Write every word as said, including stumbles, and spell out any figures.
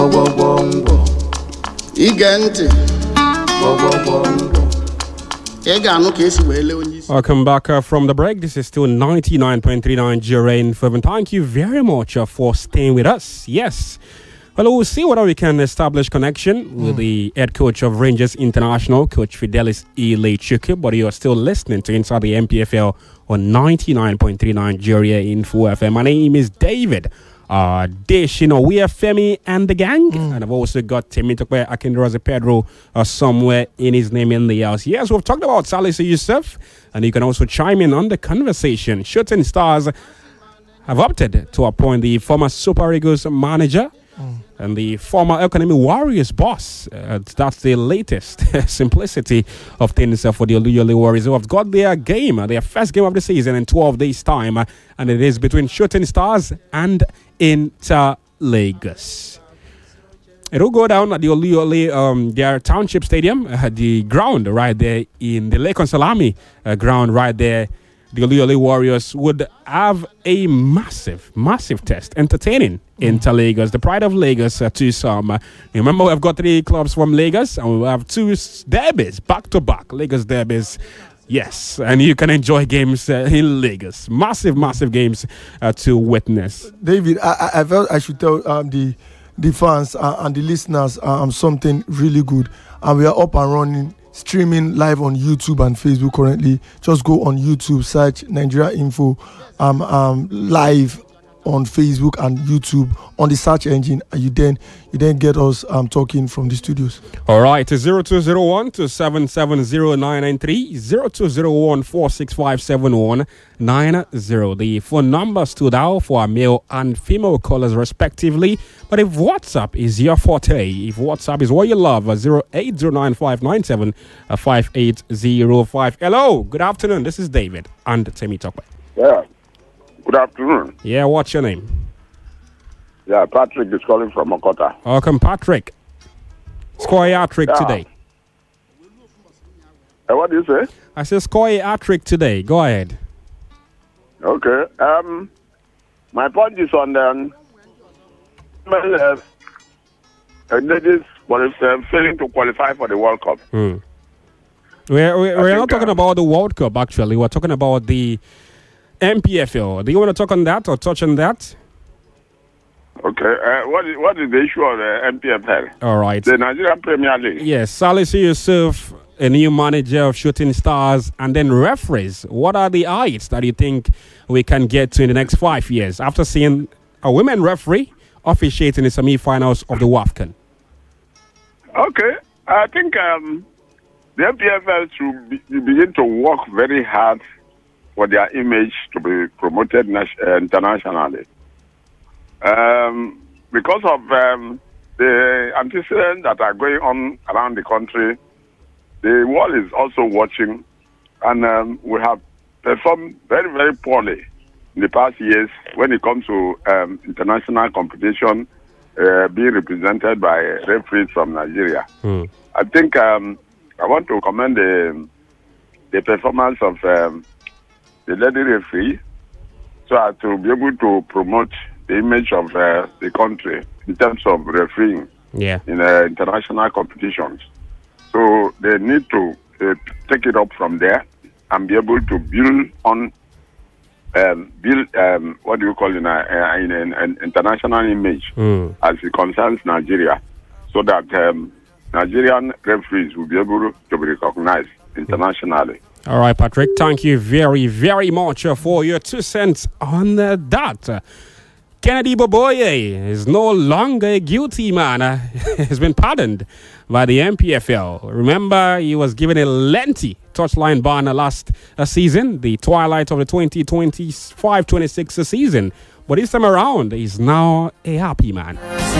Welcome back uh, from the break. This is still ninety-nine point three nine Jurain F M. Thank you very much uh, for staying with us. Yes. Well, we'll see whether we can establish connection mm. with the head coach of Rangers International, Coach Fidelis Ilechuku, but you are still listening to Inside the M P F L on ninety-nine point three nine Jurain Info F M. My name is David. Uh, Dish, you know, we are Femi and the gang. Mm. And I've also got Timmy Tokwe Akindrazi Pedro uh, somewhere in his name in the house. Yes, we've talked about Salisu Yusuf, and you can also chime in on the conversation. Shooting Stars have opted to appoint the former Super Eagles manager mm. and the former Economy Warriors boss. Uh, that's the latest simplicity of things uh, for the Oluyole Warriors, who have got their game, uh, their first game of the season in twelve days' time, uh, and it is between Shooting Stars and Inter Lagos. It will go down at the Oluyole, um, their township stadium, uh, the ground right there in the Lake Salami uh, ground right there. The Oluyole Warriors would have a massive, massive test, entertaining mm. Inter Lagos, the pride of Lagos uh, to some. Uh, remember, we've got three clubs from Lagos, and we have two derbies back to back, Lagos derbies. Yes, and you can enjoy games uh, in Lagos. Massive, massive games uh, to witness. David, I, I felt I should tell um, the the fans uh, and the listeners um, something really good. And we are up and running, streaming live on YouTube and Facebook currently. Just go on YouTube, search Nigeria Info um, um, live on Facebook and YouTube on the search engine, and you then you then get us um, talking from the studios. All right, zero two zero one two seven seven zero nine nine three, zero two zero one four six five seven one nine zero. The phone number stood out for our male and female callers respectively. But if WhatsApp is your forte, if WhatsApp is what you love, zero eight zero nine five nine seven five eight zero five. Hello, good afternoon. This is David and Temi Tokwe. Yeah. Good afternoon. Yeah, what's your name? Yeah, Patrick is calling from Okota. Welcome, Patrick. Score a hat-trick yeah. today. Uh, what do you say? I said score a hat-trick today. Go ahead. Okay. Um, my point is on the uh, uh, ladies uh, failing to qualify for the World Cup. Hmm. We're, we're, we're not talking uh, about the World Cup, actually. We're talking about the M P F L. Do you want to talk on that or touch on that? Okay. Uh, what, is, what is the issue of the M P F L? All right. The Nigerian Premier League. Yes. Salisu Yusuf, a new manager of Shooting Stars, and then referees. What are the heights that you think we can get to in the next five years after seeing a women referee officiating the semi-finals of the WAFCON? Okay. I think um, the M P F L should be, begin to work very hard for their image to be promoted uh, internationally. Um, because of um, the antecedents that are going on around the country, the world is also watching, and um, we have performed very, very poorly in the past years when it comes to um, international competition uh, being represented by referees from Nigeria. Mm. I think um, I want to commend the, the performance of um, the lady referee, so as to be able to promote the image of uh, the country in terms of refereeing yeah. in uh, international competitions. So they need to uh, take it up from there and be able to build on, um, build um, what do you call it, uh, in an international image mm. as it concerns Nigeria, so that um, Nigerian referees will be able to be recognized internationally. All right, Patrick, thank you very, very much uh, for your two cents on uh, that. Uh, Kennedy Boboye is no longer a guilty man. Uh, he's been pardoned by the M P F L. Remember, he was given a lengthy touchline ban uh, last uh, season, the twilight of the twenty twenty-five twenty-six season. But this time around, he's now a happy man.